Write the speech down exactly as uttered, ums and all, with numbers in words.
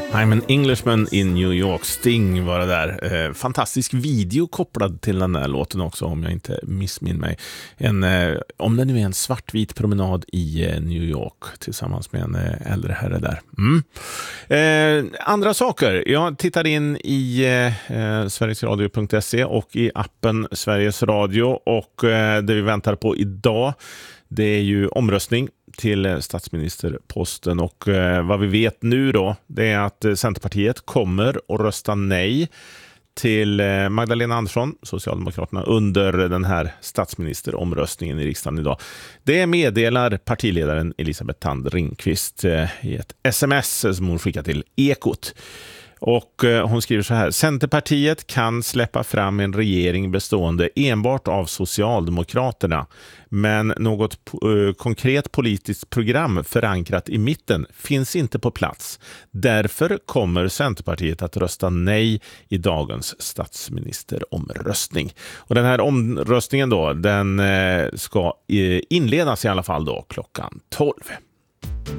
I'm an Englishman in New York. Sting var det där. Eh, fantastisk video kopplad till den här låten också, om jag inte missminner mig. En, eh, om det nu är en svartvit promenad i eh, New York tillsammans med en eh, äldre herre där. Mm. Eh, andra saker. Jag tittar in i eh, sverigesradio punkt se och i appen Sveriges Radio, och eh, det vi väntar på idag, det är ju omröstning till statsministerposten, och eh, vad vi vet nu då, det är att eh, Centerpartiet kommer att rösta nej till eh, Magdalena Andersson, Socialdemokraterna, under den här statsministeromröstningen i riksdagen idag. Det meddelar partiledaren Elisabeth Thand Ringqvist eh, i ett sms som hon skickar till Ekot. Och eh, hon skriver så här: Centerpartiet kan släppa fram en regering bestående enbart av Socialdemokraterna, men något eh, konkret politiskt program förankrat i mitten finns inte på plats. Därför kommer Centerpartiet att rösta nej i dagens statsministeromröstning. Och den här omröstningen då, den eh, ska eh, inledas i alla fall då klockan tolv.